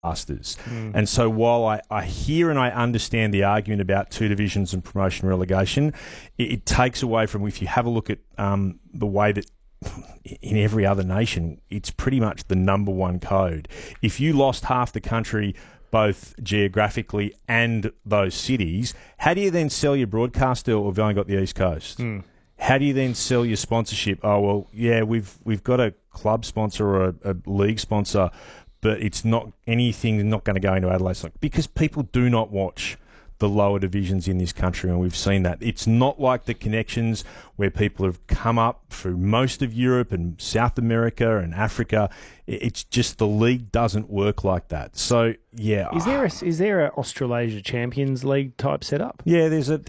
disasters. And so while I hear and I understand the argument about two divisions and promotion relegation, it takes away from, if you have a look at the way that in every other nation, it's pretty much the number one code. If you lost half the country, both geographically and those cities, how do you then sell your broadcast deal if you've only got the East Coast? How do you then sell your sponsorship? Oh, well, yeah, we've got a club sponsor or a league sponsor, but it's not anything, not going to go into Adelaide. Because people do not watch the lower divisions in this country, and we've seen that. It's not like the connections where people have come up through most of Europe and South America and Africa. It's just the league doesn't work like that. So, yeah. Is there a Australasia Champions League type setup? Yeah, there's the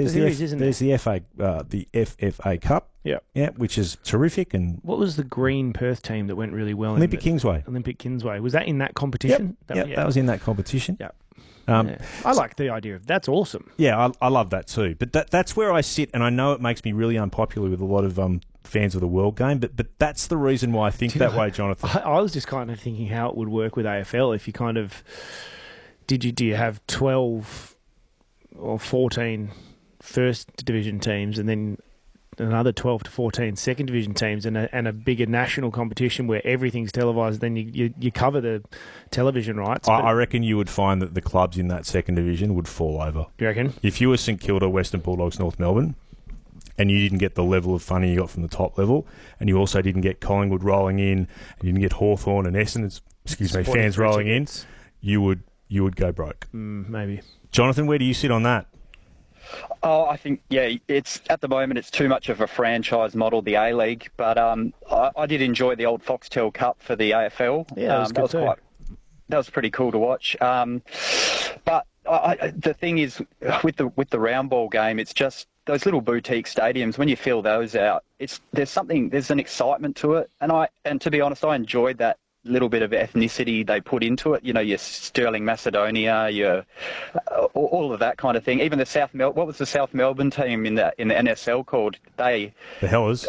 FFA Cup. Yeah, which is terrific. And what was the green Perth team that went really well? Olympic Kingsway. Olympic Kingsway. Was that in that competition? Yep, that was in that competition. Yeah. I like the idea of that's awesome. Yeah, I love that too. But that's where I sit, and I know it makes me really unpopular with a lot of fans of the World Game, but that's the reason why I think that way, Jonathan. I was just kind of thinking how it would work with AFL if you kind of do you have 12 or 14 first division teams and then another 12 to 14 second division teams and a bigger national competition where everything's televised, then you cover the television rights. I reckon you would find that the clubs in that second division would fall over. You reckon? If you were St Kilda, Western Bulldogs, North Melbourne, and you didn't get the level of funding you got from the top level, and you also didn't get Collingwood rolling in, and you didn't get Hawthorn and Essendon, fans rolling in, you would go broke. Maybe. Jonathan, where do you sit on that? Oh, I think, it's at the moment it's too much of a franchise model, the A-League, but I did enjoy the old Foxtel Cup for the AFL. Yeah, that was pretty cool to watch. But the thing is, with the round ball game, it's just those little boutique stadiums. When you fill those out, there's an excitement to it, and to be honest, I enjoyed that little bit of ethnicity they put into it. You know, your Sterling Macedonia, your all of that kind of thing. Even the what was the South Melbourne team in the NSL called? The Hellers.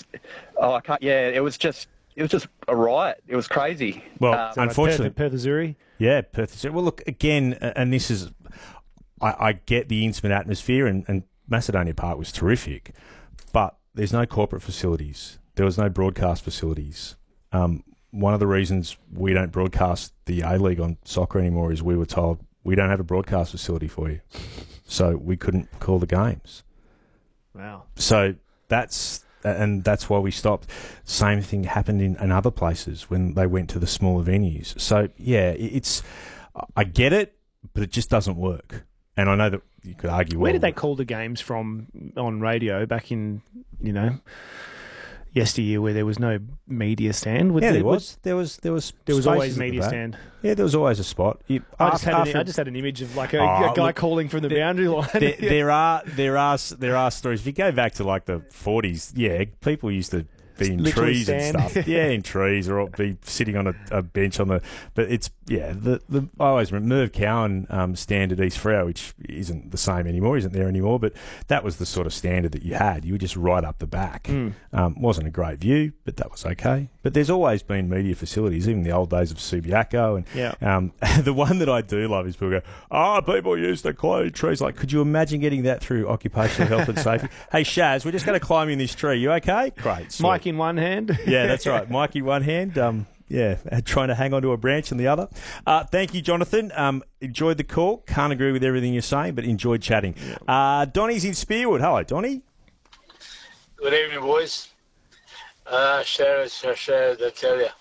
I can't. Yeah, it was just a riot. It was crazy. Well, unfortunately, Perth Azuri. Yeah, Perth Azuri. Well, look again, and this is, I get the intimate atmosphere, and Macedonia Park was terrific, but there's no corporate facilities. There was no broadcast facilities. One of the reasons we don't broadcast the A-League on soccer anymore is we were told we don't have a broadcast facility for you. So we couldn't call the games. Wow. So that's why we stopped. Same thing happened in other places when they went to the smaller venues. So, yeah, I get it, but it just doesn't work. And I know that you could argue... Where did they call the games from on radio back in, yesteryear where there was no media stand? There was always media stand. Yeah, there was always a spot. I just had an image of like a guy calling from the boundary line. There are stories. If you go back to like the 40s, yeah, people used to be in trees and stuff. Yeah, in trees, or be sitting on a bench on the. But it's I always remember Merv Cowan stand at East Freo, which isn't the same anymore, isn't there anymore. But that was the sort of standard that you had. You were just right up the back. Wasn't a great view, but that was okay. But there's always been media facilities, even the old days of Subiaco. And the one that I do love is people go, people used to climb trees. Like, could you imagine getting that through occupational health and safety? Hey, Shaz, we're just going to climb in this tree. You okay? Great. Sweet. Mike in one hand. Yeah, that's right. Mike in one hand. Trying to hang onto a branch in the other. Thank you, Jonathan. Enjoyed the call. Can't agree with everything you're saying, but enjoyed chatting. Donnie's in Spearwood. Hello, Donnie. Good evening, boys. Share the tell you.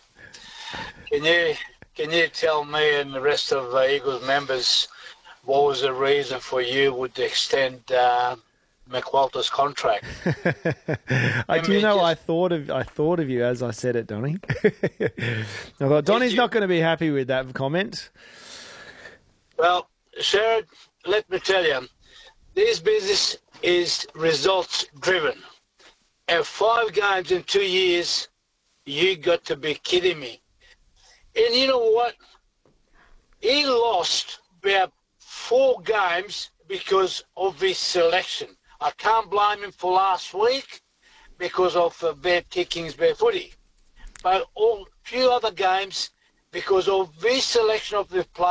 Can you tell me and the rest of Eagles members what was the reason for you would extend McWalter's contract? I thought of you as I said it, Donnie. I thought Donnie's not going to be happy with that comment. Well, Sherrod, let me tell you, this business is results driven. And 5 games in 2 years, you got to be kidding me. And you know what? He lost about 4 games because of his selection. I can't blame him for last week because of bad kickings, bad footy. But few other games because of his selection of the players.